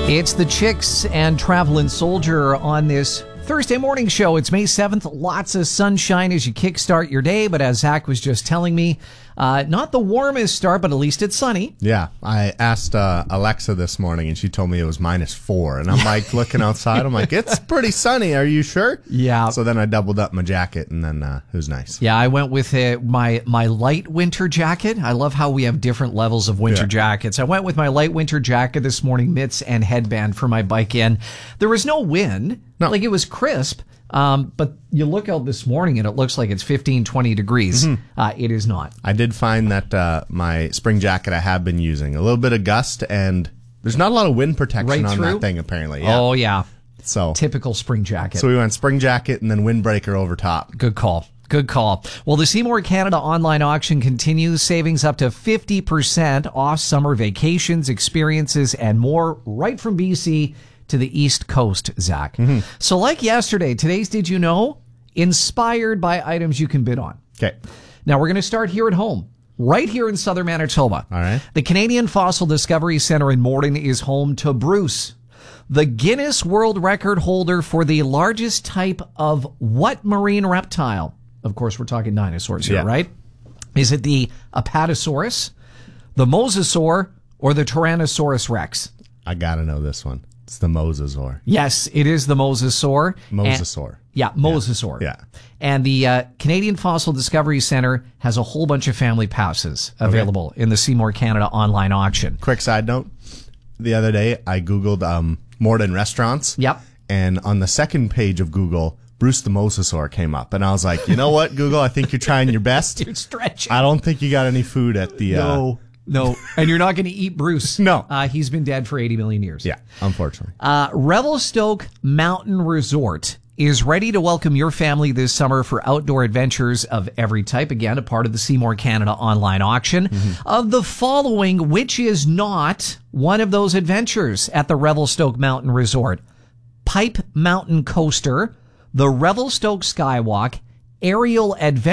It's the Chicks and Travelin' Soldier on this Thursday morning show. It's May 7th. Lots of sunshine as you kickstart your day. But as Zach was just telling me, not the warmest start, but at least it's sunny. Yeah. I asked Alexa this morning, and she told me it was -4. And I'm like, looking outside, I'm like, it's pretty sunny. Are you sure? Yeah. So then I doubled up my jacket, and then it was nice. Yeah, I went with my light winter jacket. I love how we have different levels of winter jackets. I went with my light winter jacket this morning, mitts and headband for my bike in. There was no wind. No. Like, it was crisp. But you look out this morning and it looks like it's 15, 20 degrees. It is not. I did find that my spring jacket I have been using, a little bit of gust, and there's not a lot of wind protection on that thing, apparently. Yeah. Oh, yeah. So typical spring jacket. So we went spring jacket and then windbreaker over top. Good call. Good call. Well, the Seymour Canada online auction continues. Savings up to 50% off summer vacations, experiences, and more right from BC to the East Coast, Zach. So like yesterday, today's Did You Know? Inspired by items you can bid on. Okay. Now we're going to start here at home, right here in southern Manitoba. All right. The Canadian Fossil Discovery Centre in Morden is home to Bruce, the Guinness World Record holder for the largest type of what marine reptile? Of course, we're talking dinosaurs here, right? Is it the Apatosaurus, the Mosasaur, or the Tyrannosaurus Rex? I got to know this one. It's the Mosasaur. Yes, it is the Mosasaur. Mosasaur. Mosasaur. Yeah. And the Canadian Fossil Discovery Centre has a whole bunch of family passes available in the Seymour Canada online auction. Quick side note. The other day, I Googled Morden restaurants. Yep. And on the second page of Google, Bruce the Mosasaur came up. And I was like, you know what, Google? I think you're trying your best. You're stretching. I don't think you got any food at the... No, and you're not going to eat Bruce. No. He's been dead for 80 million years. Yeah, unfortunately. Revelstoke Mountain Resort is ready to welcome your family this summer for outdoor adventures of every type. Again, a part of the Seymour Canada online auction. Of the following, which is not one of those adventures at the Revelstoke Mountain Resort? Pipe Mountain Coaster, the Revelstoke Skywalk, Aerial Adventure,